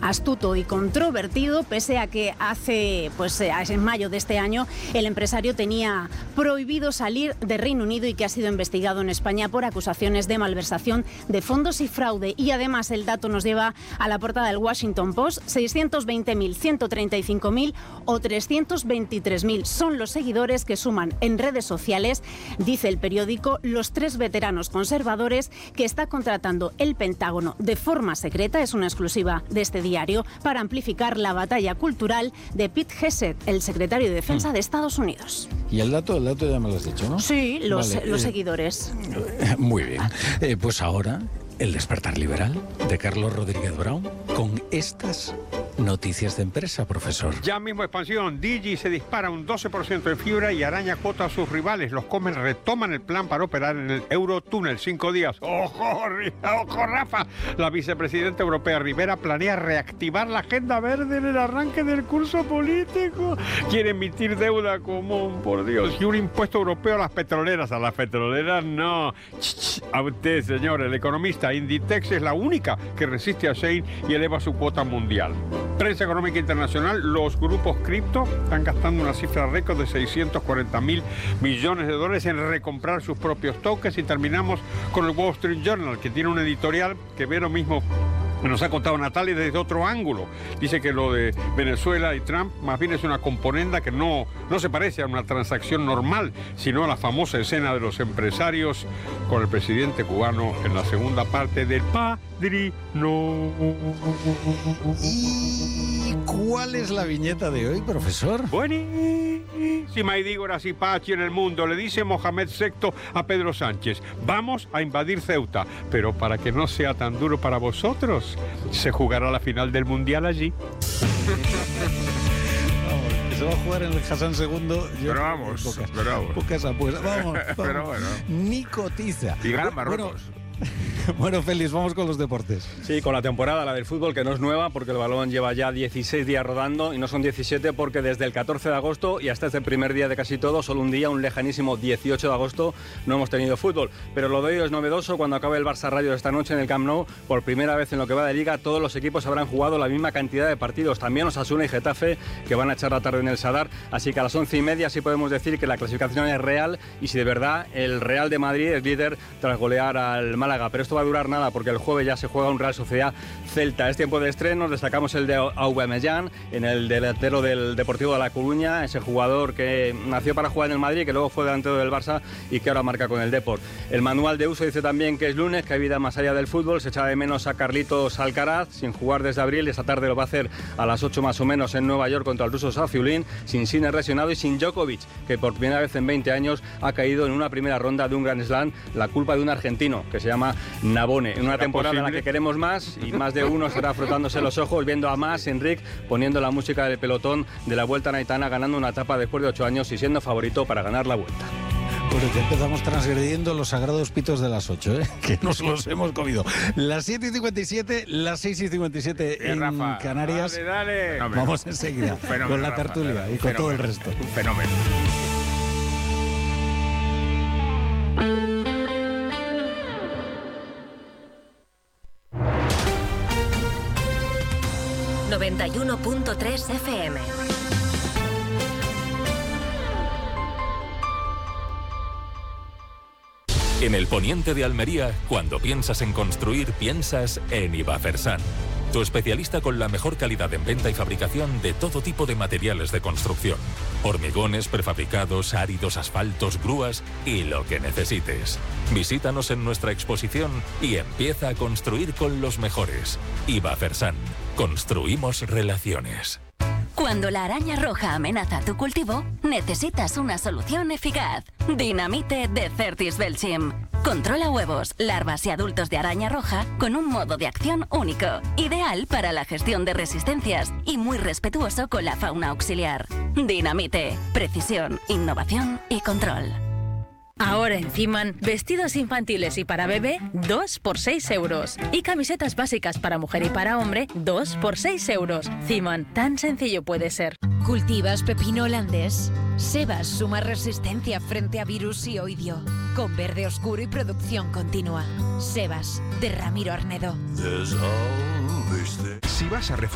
astuto y controvertido, pese a que en mayo de este año el empresario tenía prohibido salir de Reino Unido y que ha sido investigado en España por acusaciones de malversación de fondos y fraude. Y además el dato nos lleva a la portada del Washington Post: 620.000, 135.000 o 323.000 son los seguidores que suman en redes sociales, dice el periódico, los 3 veteranos conservadores que está contratando el Pentágono de forma secreta, es una exclusiva de este diario, para amplificar la batalla cultural de Pete Hegseth, el secretario de Defensa de Estados Unidos. ¿Y el dato ya me lo has dicho, no? Sí, los seguidores. Muy bien. Pues ahora, el despertar liberal de Carlos Rodríguez Brown con estas noticias de empresa, profesor. Ya mismo expansión. Digi se dispara un 12% en fibra y araña cuota a sus rivales. Los Comen retoman el plan para operar en el Eurotúnel 5 días. ¡Ojo, Rafa! La vicepresidenta europea Rivera planea reactivar la agenda verde en el arranque del curso político. Quiere emitir deuda común, por Dios. Y un impuesto europeo a las petroleras. A las petroleras no. A usted, señor, el economista. Inditex es la única que resiste a Shane y eleva su cuota mundial. Prensa económica internacional, los grupos cripto están gastando una cifra récord de 640.000 millones de dólares en recomprar sus propios tokens. Y terminamos con el Wall Street Journal, que tiene un editorial que ve lo mismo que nos ha contado Natalia desde otro ángulo. Dice que lo de Venezuela y Trump más bien es una componenda que no se parece a una transacción normal, sino a la famosa escena de los empresarios con el presidente cubano en la segunda parte del Padrino. ¿Y cuál es la viñeta de hoy, profesor? Buenísima, y digo así, Pachi en el mundo. Le dice Mohamed VI a Pedro Sánchez: vamos a invadir Ceuta, pero para que no sea tan duro para vosotros, se jugará la final del Mundial allí. Se va a jugar en el Hassan II. Pero vamos. Pocas apuestas. Vamos. Pero bueno. Ni cotiza. Y gana Marruecos. Bueno, Félix, vamos con los deportes. Sí, con la temporada, la del fútbol, que no es nueva porque el balón lleva ya 16 días rodando y no son 17 porque desde el 14 de agosto y hasta este primer día de casi todo, solo un día, un lejanísimo 18 de agosto, no hemos tenido fútbol. Pero lo de hoy es novedoso. Cuando acabe el Barça Radio esta noche en el Camp Nou, por primera vez en lo que va de Liga, todos los equipos habrán jugado la misma cantidad de partidos. También Osasuna y Getafe, que van a echar la tarde en el Sadar. Así que a las 11:30 sí podemos decir que la clasificación es real y si de verdad el Real de Madrid es líder tras golear al Málaga. Pero esto va a durar nada porque el jueves ya se juega un Real Sociedad Celta. Es tiempo de estrenos, destacamos el de Aubameyang, en el delantero del Deportivo de La Coruña, ese jugador que nació para jugar en el Madrid, que luego fue delantero del Barça y que ahora marca con el Depor. El manual de uso dice también que es lunes, que hay vida más allá del fútbol. Se echa de menos a Carlitos Alcaraz, sin jugar desde abril, esta tarde lo va a hacer a las 8 más o menos en Nueva York contra el ruso Safiullin, sin Sinner lesionado y sin Djokovic, que por primera vez en 20 años ha caído en una primera ronda de un Grand Slam, la culpa de un argentino que se llama Nabone. En una temporada en la que queremos más y más de uno estará frotándose los ojos viendo a más Enric poniendo la música del pelotón de la Vuelta Naitana, ganando una etapa después de 8 años y siendo favorito para ganar la Vuelta. Bueno, ya empezamos transgrediendo los sagrados pitos de las 8, que nos los hemos comido. Las 7:57, las 6:57 en Rafa, Canarias. Dale. Vamos enseguida con la tertulia y con todo el resto. Un fenómeno. ...91.3 FM. En el poniente de Almería, cuando piensas en construir, piensas en Ibafersan. Tu especialista con la mejor calidad en venta y fabricación de todo tipo de materiales de construcción. Hormigones, prefabricados, áridos, asfaltos, grúas y lo que necesites. Visítanos en nuestra exposición y empieza a construir con los mejores. Ibafersan. Construimos relaciones. Cuando la araña roja amenaza tu cultivo, necesitas una solución eficaz. Dinamite de Certis Belchim. Controla huevos, larvas y adultos de araña roja con un modo de acción único, ideal para la gestión de resistencias y muy respetuoso con la fauna auxiliar. Dinamite, precisión, innovación y control. Ahora en Ciman, vestidos infantiles y para bebé, 2 por 6 euros. Y camisetas básicas para mujer y para hombre, 2 por 6 euros. Ciman, tan sencillo puede ser. ¿Cultivas pepino holandés? Sebas suma resistencia frente a virus y oidio. Con verde oscuro y producción continua. Sebas, de Ramiro Arnedo. Si vas a